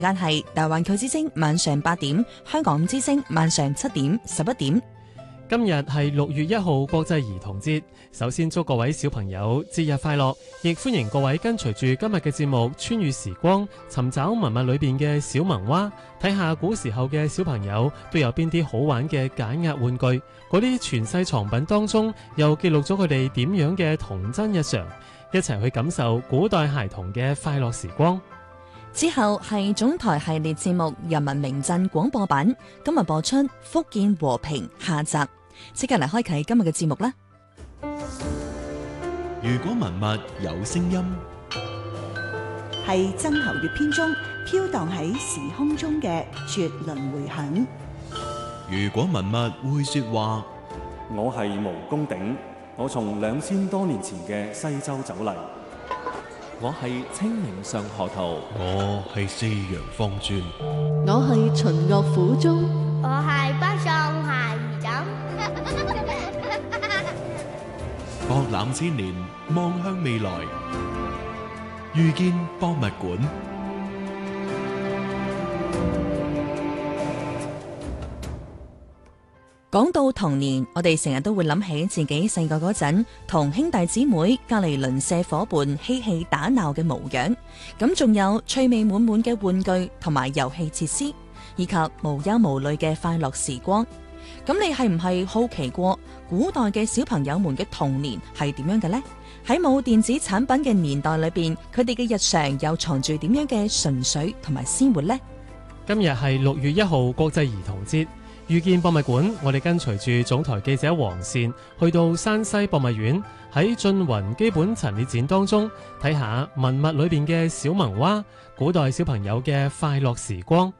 間係大環球之聲晚上8點，香港之聲晚上7點、11點。 今日係6月1號國際兒童節，首先祝各位小朋友節日快樂，亦歡迎各位跟隨住今日嘅節目穿越時光，尋找文物裏邊嘅小萌娃，睇下古時候嘅小朋友都有邊啲好玩嘅解壓玩具，嗰啲傳世藏品當中又記錄咗佢哋點樣嘅童真日常，一齊去感受古代孩童嘅快樂時光。 之後係總台系列節目《人民名鎮》廣播版，今日播出福建和平下集。即刻嚟開啟今日嘅節目啦！ 如果文物有聲音， 係曾侯乙編中飄蕩喺時空中嘅絕倫迴響。 如果文物會說話， 我係毛公鼎，我從2000多年前嘅西周走嚟。 我係清明上河圖， 我係四陽方尊， 我係秦樂府中， 我係北宋孩兒枕。 博覽千年，望向未來，遇見博物館。 講到童年，我哋成日都會諗起自己細個嗰陣，同兄弟姊妹、隔籬鄰舍伙伴嬉戲打鬧嘅模樣。咁仲有趣味滿滿嘅玩具同埋遊戲設施，以及無憂無慮嘅快樂時光。咁你係唔係好奇過古代嘅小朋友們嘅童年係點樣嘅呢？喺冇電子產品嘅年代裏邊，佢哋嘅日常又藏住點樣嘅純粹同埋鮮活呢？ 今日係6月1號國際兒童節。遇見博物館，我哋跟隨住總台記者黃善去到山西博物院，喺縉雲基本陳列展當中睇下文物裏邊嘅小萌娃，古代小朋友嘅快樂時光。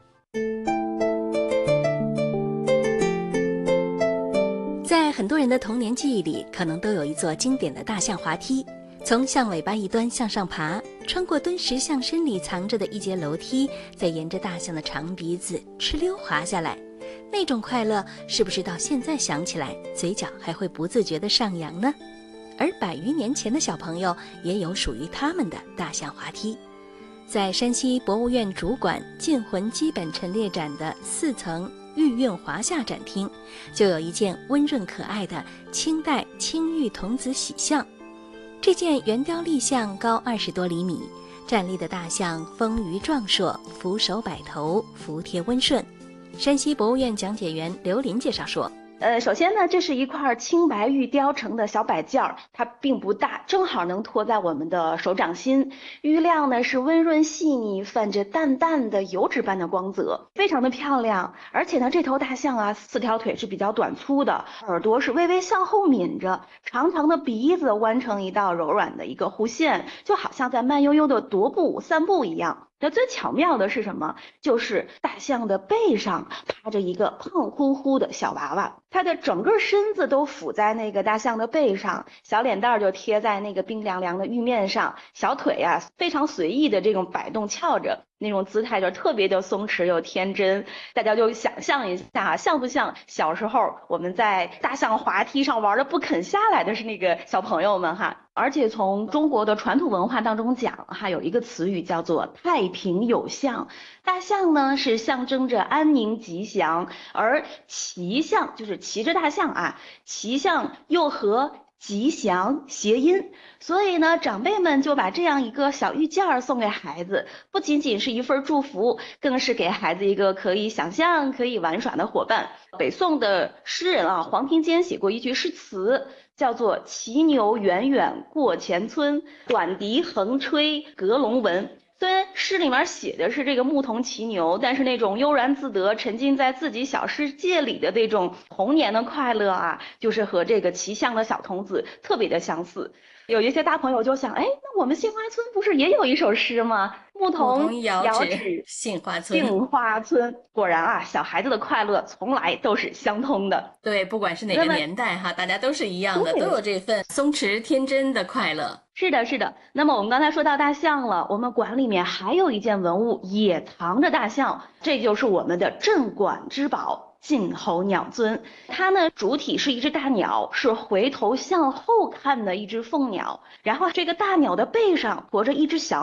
在很多人的童年記憶裡，可能都有一座經典的大象滑梯，從象尾巴一端向上爬，穿過敦實象身裡藏着的一節樓梯，再沿着大象的長鼻子哧溜滑下來。那種快樂是不是到現在想起來嘴角還會不自覺地上揚呢？而100餘年前的小朋友也有屬於他們的大象滑梯。在山西博物院主館建魂基本陳列展的4層玉韻華夏展廳，就有一件溫潤可愛的清代青玉童子洗象。這件圓雕立象高20多厘米，站立的大象豐腴壯碩，俯首擺頭，服帖溫順。山西博物院講解員劉林介紹說， 首先呢，這是一塊青白玉雕成的小擺件兒，它並不大，正好能托在我們的手掌心。玉亮呢是溫潤細膩，泛着淡淡的油脂般的光澤，非常的漂亮。而且呢，這頭大象啊，4條腿是比較短粗的，耳朵是微微向後抿着，長長的鼻子彎成一道柔軟的一個弧線，就好像在慢悠悠的踱步散步一樣。那最巧妙的是什麼？就是大象的背上趴着一個胖乎乎的小娃娃，它的整個身子都俯在那個大象的背上，小臉蛋就貼在那個冰涼涼的玉面上，小腿啊非常隨意的這種擺動翹着，那種姿態就特別的鬆弛又天真。大家就想象一下，像不像小時候我們在大象滑梯上玩的不肯下來的是那個小朋友們哈？而且從中國的傳統文化當中講，哈，有一個詞語叫做太平有象。大象呢是象徵着安寧吉祥，而騎象就是騎着大象啊，騎象又和吉祥諧音，所以呢長輩們就把這樣一個小玉件兒送給孩子，不僅僅是一份祝福，更是給孩子一個可以想象可以玩耍的夥伴。北宋的詩人啊黃庭堅寫過一句詩詞，叫做騎牛遠遠過前村，短笛橫吹閣龍聞。雖然詩裡面寫的是這個牧童騎牛，但是那種悠然自得、沉浸在自己小世界裡的這種童年的快樂啊，就是和這個騎象的小童子特別的相似。有一些大朋友就想，哎，那我們杏花村不是也有一首詩嗎？牧童遙指杏花村。 杏花村，果然啊，小孩子的快樂從來都是相通的。 對，不管是哪個年代哈，大家都是一樣的，都有這份鬆弛天真的快樂。 是的，是的。那麼我們剛才說到大象了，我們館裡面還有一件文物也藏着大象，這就是我們的鎮館之寶晉侯鳥尊。它呢主體是一隻大鳥，是回頭向後看的一隻鳳鳥，然後這個大鳥的背上馱着一隻小鳥，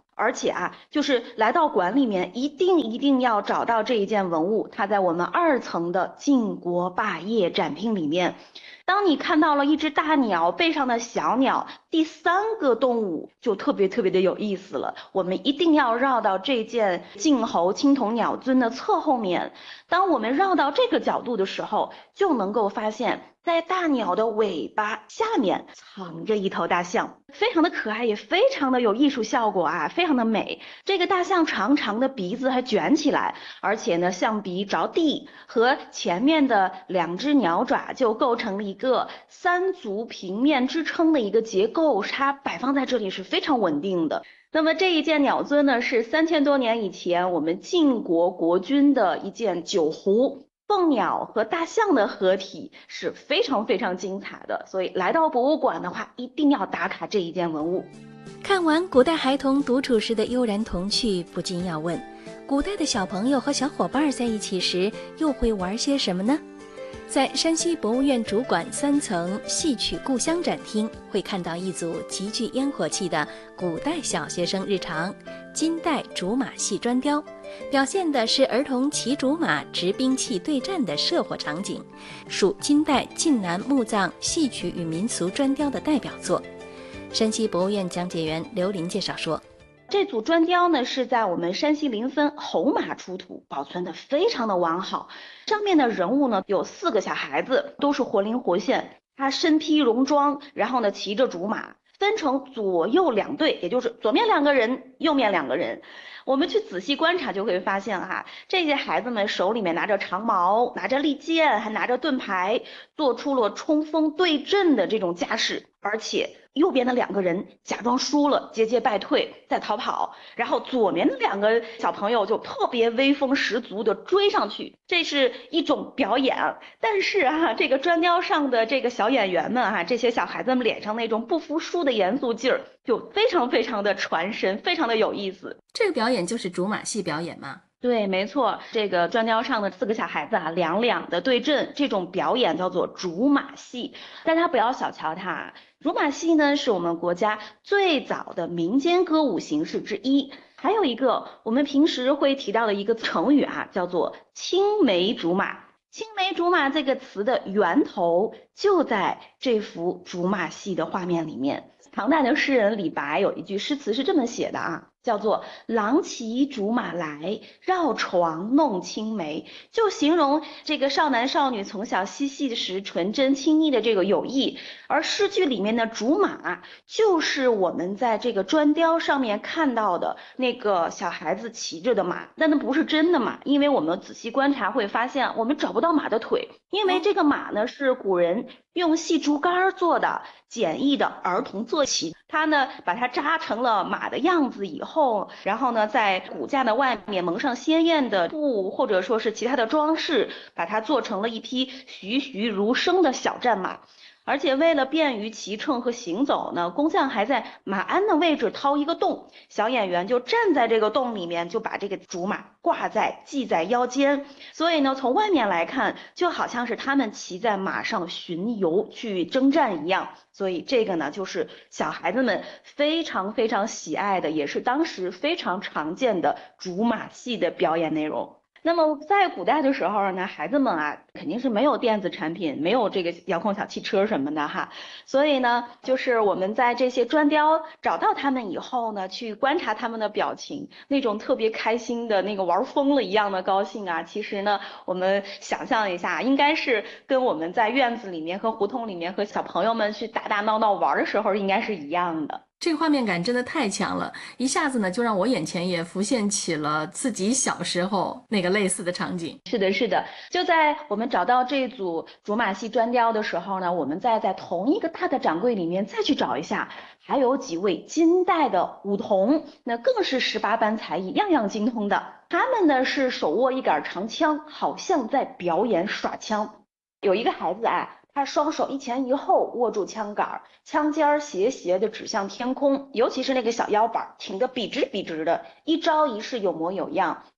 而且就是来到馆里面一定要找到这一件文物，它在我们2层的晋国霸业展厅里面。当你看到了一只大鸟背上的小鸟，第3个动物就特别的有意思了。我们一定要绕到这件晋侯青铜鸟尊的侧后面，当我们绕到这个角度的时候，就能够发现在大鸟的尾巴下面藏着一头大象，非常的可爱，也非常的有艺术效果非常的美。这个大象长长的鼻子还卷起来，而且呢象鼻着地，和前面的2只鸟爪就构成了一个3足平面支撑的一个结构，它摆放在这里是非常稳定的。那么这一件鸟尊呢，是3000多年以前我们晋国国君的一件酒壶，凤鸟和大象的合体是非常精彩的，所以来到博物馆的话，一定要打卡这一件文物。 看完古代孩童独处时的悠然童趣，不禁要问，古代的小朋友和小伙伴在一起时又会玩些什么呢？在山西博物院主馆3层戏曲故乡展厅，会看到一组极具烟火气的古代小学生日常金代竹马戏砖雕，表现的是儿童骑竹马执兵器对战的射火场景，属金代晋南墓葬戏曲与民俗砖雕的代表作。山西博物院讲解员刘林介绍说， 这组砖雕呢是在我们山西临汾侯马出土，保存的非常的完好。上面的人物呢有4个小孩子，都是活灵活现，他身披戎装，然后呢骑着竹马，分成左右2队，也就是左面2个人，右面2个人。我们去仔细观察就会发现这些孩子们手里面拿着长矛，拿着利剑，还拿着盾牌，做出了冲锋对阵的这种架势。而且右边的2个人假装输了，节节败退，再逃跑，然后左面的2个小朋友就特别威风十足的追上去，这是一种表演。但是这个砖雕上的这个小演员们这些小孩子们脸上那种不服输的严肃劲儿，就非常的传神，非常的有意思。 这个表演就是竹马戏表演吗？ 对，没错，这个砖雕上的4个小孩子2的对阵，这种表演叫做竹马戏。大家不要小瞧它，竹马戏呢是我们国家最早的民间歌舞形式之一。还有一个我们平时会提到的一个成语叫做青梅竹马。青梅竹马这个词的源头就在这幅竹马戏的画面里面。唐代的诗人李白有一句诗词是这么写的叫做郎骑竹马来，绕床弄青梅，就形容这个少男少女从小嬉戏时纯真亲昵的这个友谊。而诗句里面的竹马就是我们在这个砖雕上面看到的那个小孩子骑着的马，但那不是真的马，因为我们仔细观察会发现我们找不到马的腿，因为这个马呢是古人用细竹竿做的简易的儿童坐骑，它呢把它扎成了马的样子以后，然后呢在骨架的外面蒙上鲜艳的布或者说是其他的装饰，把它做成了一匹栩栩如生的小战马。而且为了便于骑乘和行走呢，工匠还在马鞍的位置掏一个洞，小演员就站在这个洞里面，就把这个竹马系在腰间。所以呢，从外面来看，就好像是他们骑在马上巡游去征战一样。所以这个呢，就是小孩子们非常喜爱的，也是当时非常常见的竹马戏的表演内容。那么在古代的时候呢，孩子们肯定是没有电子产品，没有这个遥控小汽车什么的所以呢，就是我们在这些砖雕找到他们以后呢，去观察他们的表情，那种特别开心的那个玩疯了一样的高兴其实呢，我们想象一下，应该是跟我们在院子里面和胡同里面和小朋友们去打打闹闹玩的时候应该是一样的。 这个画面感真的太强了，一下子呢就让我眼前也浮现起了自己小时候那个类似的场景。 是的，就在我们找到这组竹马戏砖雕的时候呢，我们再在同一个大的展柜里面再去找一下，还有几位金代的舞童，那更是18般才艺，样样精通的。他们呢是手握一杆长枪，好像在表演耍枪。有一个孩子他双手一前一后握住枪杆，枪尖斜的指向天空，尤其是那个小腰板挺得笔直的，一招一式有模有样。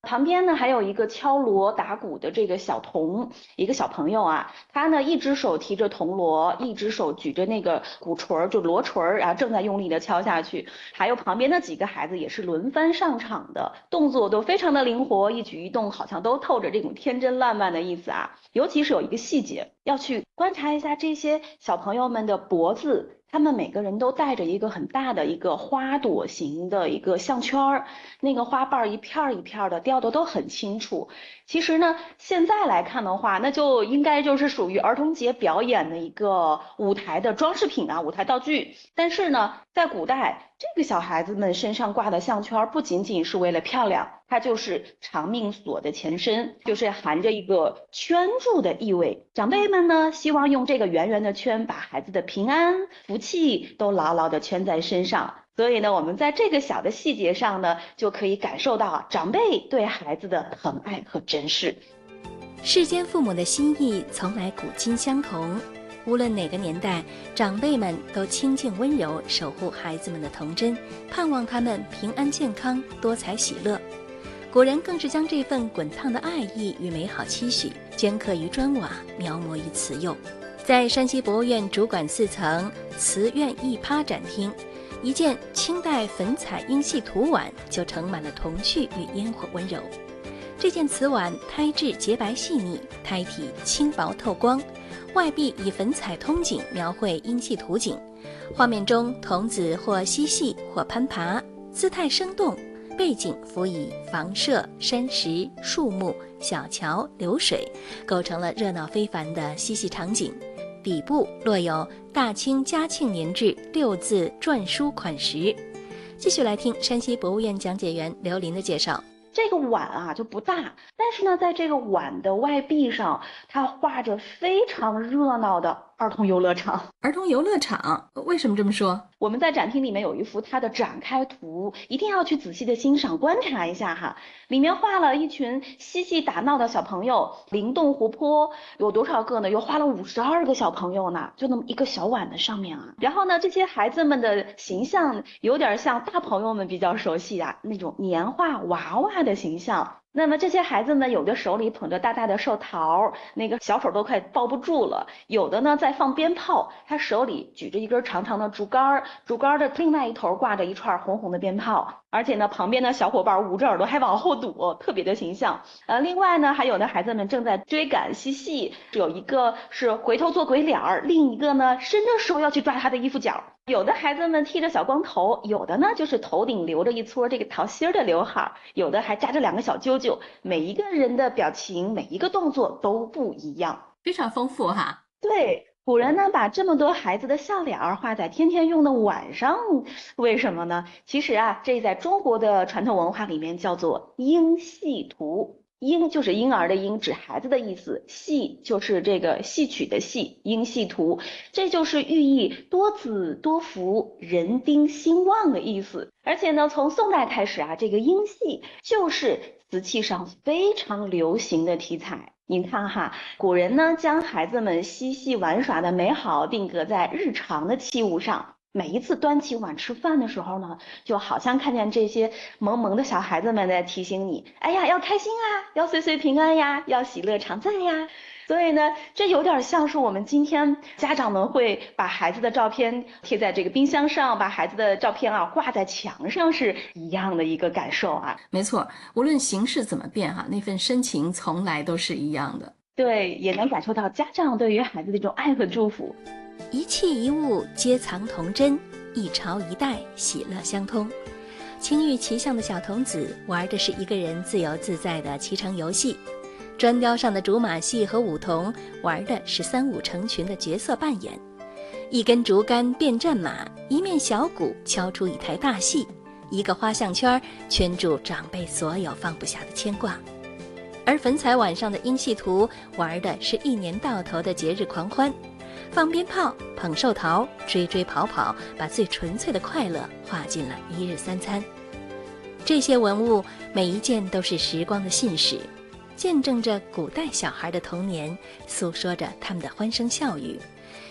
旁边呢还有一个敲锣打鼓的这个小童，一个小朋友啊，他呢一只手提着铜锣，一只手举着那个鼓槌，就锣槌，然后正在用力的敲下去。还有旁边的几个孩子也是轮番上场的，动作都非常的灵活，一举一动好像都透着这种天真烂漫的意思啊。尤其是有一个细节，要去观察一下这些小朋友们的脖子。他们每个人都戴着一个很大的一个花朵形的一个项圈，那个花瓣一片一片的雕的都很清楚。其实呢，现在来看的话，那就应该就是属于儿童节表演的一个舞台的装饰品啊，舞台道具。但是呢，在古代，这个小孩子们身上挂的项圈不仅仅是为了漂亮，它就是长命锁的前身，就是含着一个圈住的意味。长辈们呢，希望用这个圆圆的圈把孩子的平安、福气都牢牢的圈在身上。所以呢，我们在这个小的细节上呢，就可以感受到长辈对孩子的疼爱和珍视。 世间父母的心意从来古今相同，无论哪个年代，长辈们都清静温柔，守护孩子们的童真，盼望他们平安健康，多彩喜乐。古人更是将这份滚烫的爱意与美好期许镌刻于砖瓦，描摹于瓷釉。在山西博物院主管4层瓷苑艺趴展厅，一件清代粉彩英系土碗就盛满了童趣与烟火温柔。这件瓷碗胎质洁白细腻，胎体轻薄透光，外壁以粉彩通景描绘英系图景，画面中童子或嬉戏或攀爬，姿态生动，背景辅以房舍、山石、树木、小桥、流水，构成了热闹非凡的嬉戏场景。底部落有大清嘉庆年制6字篆书款石。继续来听山西博物院讲解员刘琳的介绍。 这个碗啊就不大，但是呢，在这个碗的外壁上，它画着非常热闹的儿童游乐场。 儿童游乐场，为什么这么说？ 我们在展厅里面有一幅它的展开图，一定要去仔细的欣赏观察一下哈。里面画了一群嬉戏打闹的小朋友，灵动活泼，有多少个呢？有画了52个小朋友呢，就那么一个小碗的上面啊。然后呢，这些孩子们的形象有点像大朋友们比较熟悉啊那种年画娃娃的形象。那么这些孩子呢，有的手里捧着大大的寿桃，那个小手都快抱不住了；有的呢在放鞭炮，他手里举着一根长长的竹竿，竹竿的另外一头挂着一串红红的鞭炮，而且呢旁边的小伙伴捂着耳朵还往后躲，特别的形象。另外呢，还有的孩子们正在追赶嬉戏，有一个是回头做鬼脸儿，另一个呢伸着手要去抓他的衣服角。有的孩子们剃着小光头，有的呢就是头顶留着一撮这个桃心儿的刘海，有的还扎着2个小揪揪。每一个人的表情，每一个动作都不一样， 非常丰富哈。 对，古人呢把这么多孩子的笑脸画在天天用的碗上，为什么呢？其实啊，这在中国的传统文化里面叫做婴戏图。婴就是婴儿的婴，指孩子的意思；戏就是这个戏曲的戏，婴戏图，这就是寓意多子多福、人丁兴旺的意思。而且呢，从宋代开始啊，这个婴戏就是瓷器上非常流行的题材。你看哈，古人呢将孩子们嬉戏玩耍的美好定格在日常的器物上。每一次端起碗吃饭的时候呢，就好像看见这些萌萌的小孩子们在提醒你，哎呀，要开心啊，要岁岁平安呀，要喜乐常在呀。所以呢，这有点像是我们今天家长们会把孩子的照片贴在这个冰箱上，把孩子的照片啊挂在墙上是一样的一个感受啊。 没错，无论形式怎么变哈，那份深情从来都是一样的。 对，也能感受到家长对于孩子的一种爱和祝福。 一器一物皆藏童真，一朝一代喜乐相通。青玉骑象的小童子玩的是一个人自由自在的骑乘游戏，砖雕上的竹马戏和舞童玩的是3、5成群的角色扮演。一根竹竿变战马，一面小鼓敲出一台大戏，一个花项圈圈住长辈所有放不下的牵挂。而粉彩碗上的婴戏图玩的是一年到头的节日狂欢，放鞭炮、捧寿桃、追追跑跑，把最纯粹的快乐画进了1日3餐。这些文物每一件都是时光的信使，见证着古代小孩的童年，诉说着他们的欢声笑语，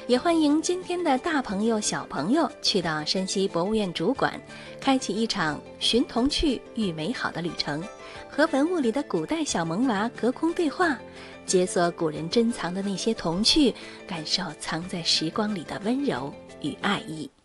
也欢迎今天的大朋友小朋友去到山西博物院主馆，开启一场寻童趣遇美好的旅程，和文物里的古代小萌娃隔空对话，解锁古人珍藏的那些童趣，感受藏在时光里的温柔与爱意。